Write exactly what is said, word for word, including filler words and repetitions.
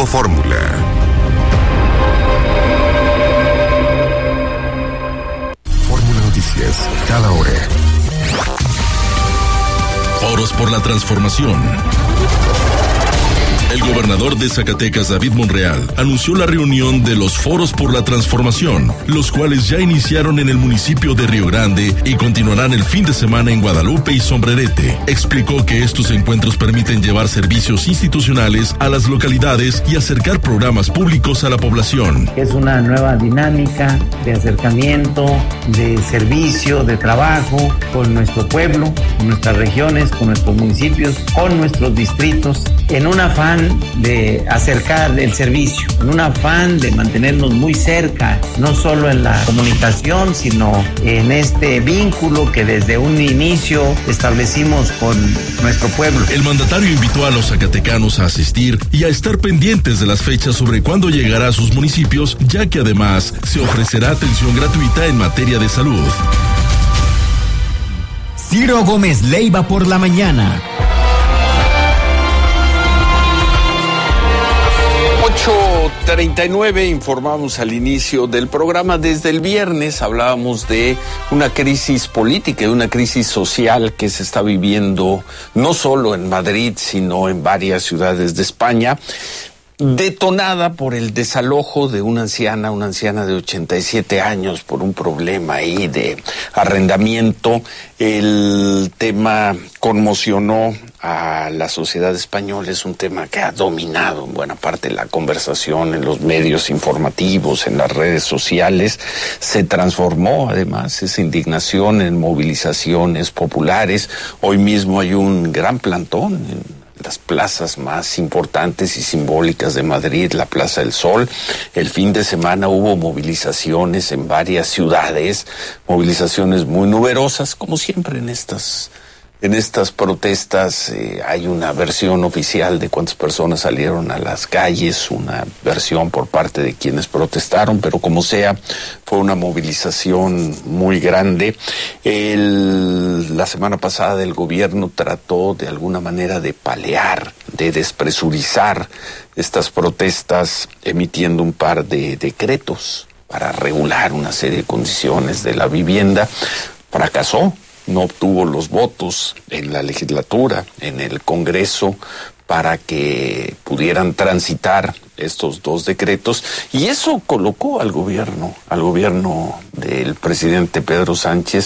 Grupo Fórmula. Fórmula Noticias, cada hora. Foros por la transformación. El gobernador de Zacatecas, David Monreal, anunció la reunión de los Foros por la Transformación, los cuales ya iniciaron en el municipio de Río Grande y continuarán el fin de semana en Guadalupe y Sombrerete. Explicó que estos encuentros permiten llevar servicios institucionales a las localidades y acercar programas públicos a la población. Es una nueva dinámica de acercamiento, de servicio, de trabajo con nuestro pueblo, con nuestras regiones, con nuestros municipios, con nuestros distritos, en un afán de acercar el servicio, en un afán de mantenernos muy cerca, no solo en la comunicación, sino en este vínculo que desde un inicio establecimos con nuestro pueblo. El mandatario invitó a los zacatecanos a asistir y a estar pendientes de las fechas sobre cuándo llegará a sus municipios, ya que además se ofrecerá atención gratuita en materia de salud. Ciro Gómez Leiva por la mañana. ocho treinta y nueve, informamos al inicio del programa. Desde el viernes hablábamos de una crisis política y una crisis social que se está viviendo no solo en Madrid, sino en varias ciudades de España, detonada por el desalojo de una anciana, una anciana de ochenta y siete años, por un problema ahí de arrendamiento. El tema conmocionó a la sociedad española, es un tema que ha dominado en buena parte la conversación en los medios informativos, en las redes sociales. Se transformó además esa indignación en movilizaciones populares. Hoy mismo hay un gran plantón en las plazas más importantes y simbólicas de Madrid, la Plaza del Sol. El fin de semana hubo movilizaciones en varias ciudades, movilizaciones muy numerosas, como siempre en estas En estas protestas. Eh, hay una versión oficial de cuántas personas salieron a las calles, una versión por parte de quienes protestaron, pero como sea, fue una movilización muy grande. El, la semana pasada el gobierno trató de alguna manera de palear, de despresurizar estas protestas, emitiendo un par de decretos para regular una serie de condiciones de la vivienda. Fracasó. No obtuvo los votos en la legislatura, en el Congreso, para que pudieran transitar estos dos decretos, y eso colocó al gobierno, al gobierno del presidente Pedro Sánchez